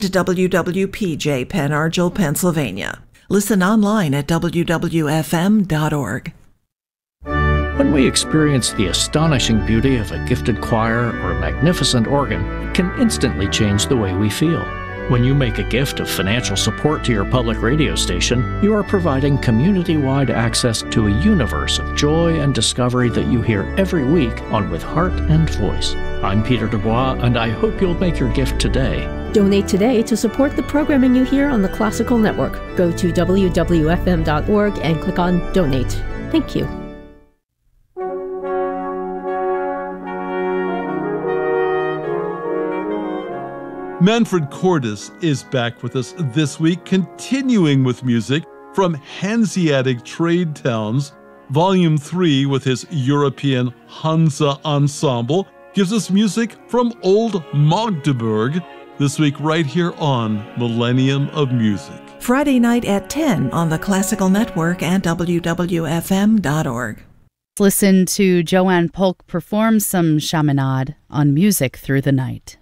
to WWPJ Penn Argyl, Pennsylvania. Listen online at wwfm.org. When we experience the astonishing beauty of a gifted choir or a magnificent organ, it can instantly change the way we feel. When you make a gift of financial support to your public radio station, you are providing community-wide access to a universe of joy and discovery that you hear every week on With Heart and Voice. I'm Peter Dubois, and I hope you'll make your gift today. Donate today to support the programming you hear on the Classical Network. Go to wwfm.org and click on Donate. Thank you. Manfred Cordes is back with us this week, continuing with music from Hanseatic Trade Towns. Volume 3 with his European Hansa Ensemble gives us music from Old Magdeburg, this week right here on Millennium of Music. Friday night at 10 on the Classical Network and WWFM.org. Listen to Joanne Polk perform some chaminade on Music Through the Night.